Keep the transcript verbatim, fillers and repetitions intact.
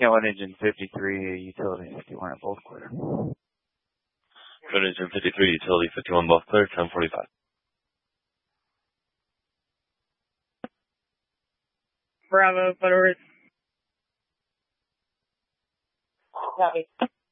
Code engine fifty-three, utility fifty-one at both clear. Code engine fifty-three, utility fifty-one, both clear, ten forty-five. Bravo, Fort Worth. Copy.